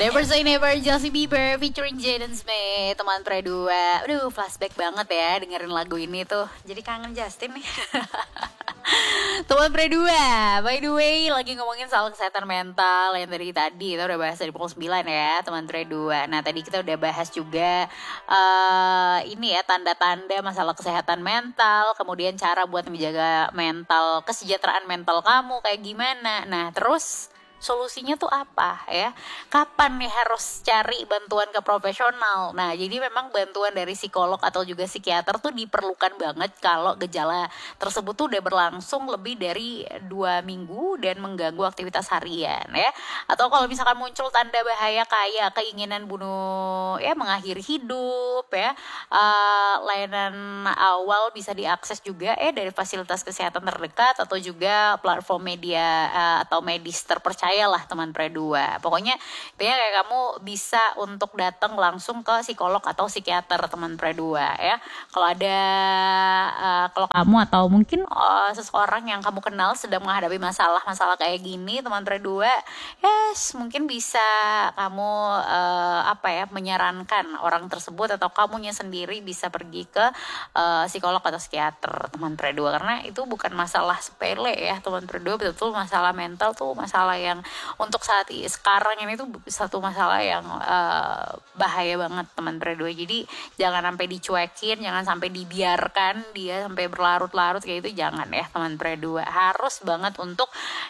Never Say Never, Justin Bieber featuring Jaden Smith, teman Pre2. Aduh, flashback banget ya dengerin lagu ini tuh. Jadi kangen Justin nih. Teman Pre2, by the way, lagi ngomongin soal kesehatan mental yang tadi kita udah bahas dari pukul 9 ya, teman Pre2. Nah, tadi kita udah bahas juga ini ya, tanda-tanda masalah kesehatan mental, kemudian cara buat menjaga mental, kesejahteraan mental kamu kayak gimana. Nah, terus solusinya tuh apa ya? Kapan nih harus cari bantuan ke profesional? Nah, jadi memang bantuan dari psikolog atau juga psikiater tuh diperlukan banget kalau gejala tersebut tuh udah berlangsung lebih dari 2 minggu dan mengganggu aktivitas harian ya. Atau kalau misalkan muncul tanda bahaya kayak keinginan bunuh ya, mengakhiri hidup ya. Layanan awal bisa diakses juga dari fasilitas kesehatan terdekat atau juga platform media atau medis terpercaya lah teman Pre2. Pokoknya intinya kayak kamu bisa untuk datang langsung ke psikolog atau psikiater teman Pre2 ya. Kalau ada kalau kamu atau mungkin seseorang yang kamu kenal sedang menghadapi masalah kayak gini teman Pre2, yes, mungkin bisa kamu menyarankan orang tersebut atau kamunya sendiri bisa pergi ke psikolog atau psikiater teman Pre2, karena itu bukan masalah sepele ya teman Pre2, betul masalah mental tuh masalah yang untuk saat sekarang ini tuh satu masalah yang bahaya banget teman Pre2. Jadi jangan sampai dicuekin, jangan sampai dibiarkan dia sampai berlarut-larut kayak itu, jangan ya teman Pre2. Harus banget untuk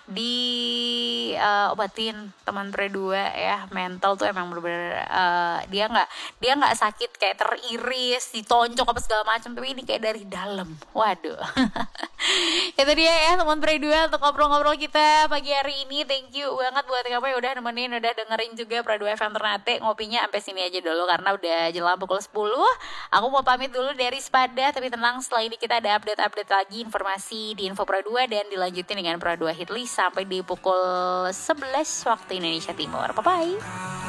diobatin teman Pre2 ya. Mental tuh emang bener-bener dia nggak sakit kayak teriris, ditoncok apa segala macam, tapi ini kayak dari dalam. Waduh. Itu dia ya teman Pre2 untuk ngobrol-ngobrol kita pagi hari ini. Thank you banget buat kamu yang udah nemenin, udah dengerin juga Pre2 FM Ternate. Ngopinya sampai sini aja dulu karena udah jelang pukul 10. Aku mau pamit dulu dari Spada, tapi tenang, setelah ini kita ada update-update lagi informasi di Info Pre2 dan dilanjutin dengan Pre2 Hitlist sampai di pukul 11 waktu Indonesia Timur. Bye-bye.